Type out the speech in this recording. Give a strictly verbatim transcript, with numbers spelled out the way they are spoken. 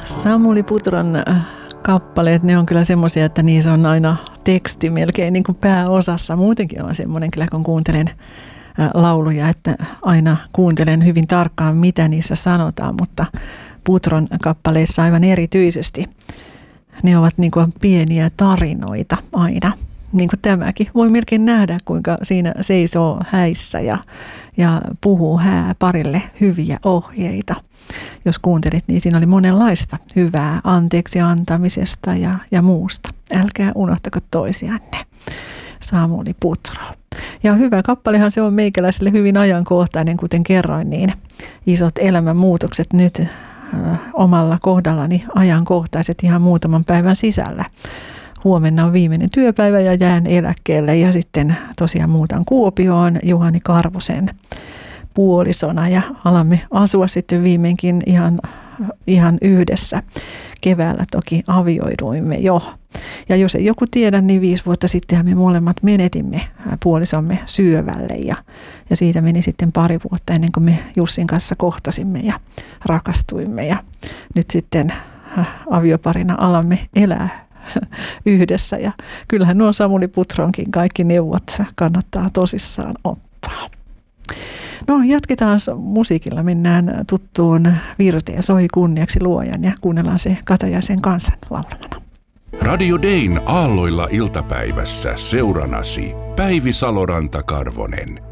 Samuli Putron kappaleet, ne on kyllä semmoisia, että niissä on aina teksti melkein niin kuin pääosassa. Muutenkin on semmoinen kyllä, kun kuuntelen lauluja, että aina kuuntelen hyvin tarkkaan, mitä niissä sanotaan, mutta Putron kappaleissa aivan erityisesti. Ne ovat niin kuin pieniä tarinoita aina. Niin kuin tämäkin. Voi melkein nähdä, kuinka siinä seisoo häissä ja, ja puhuu hää parille hyviä ohjeita. Jos kuuntelit, niin siinä oli monenlaista hyvää anteeksi antamisesta ja, ja muusta. Älkää unohtako toisianne. Samuli Putro. Ja hyvä kappalehan se on meikäläiselle hyvin ajankohtainen, kuten kerroin, niin isot elämänmuutokset nyt äh, omalla kohdallani ajankohtaiset ihan muutaman päivän sisällä. Huomenna on viimeinen työpäivä ja jään eläkkeelle ja sitten tosiaan muutan Kuopioon Juhani Karvosen puolisona ja alamme asua sitten viimeinkin ihan, ihan yhdessä. Keväällä toki avioiduimme jo. Ja jos ei joku tiedä, niin viisi vuotta sittenhän me molemmat menetimme puolisomme syövälle ja, ja siitä meni sitten pari vuotta ennen kuin me Jussin kanssa kohtasimme ja rakastuimme ja nyt sitten avioparina alamme elää yhdessä ja kyllähän nuo Samuli Putronkin kaikki neuvot kannattaa tosissaan ottaa. No jatketaan musiikilla, mennään tuttuun virteen Soi kunniaksi luojan ja kuunnellaan se Katajaisen kansan laulamana. Radio Dayn aalloilla iltapäivässä seuranasi Päivi Saloranta-Karvonen.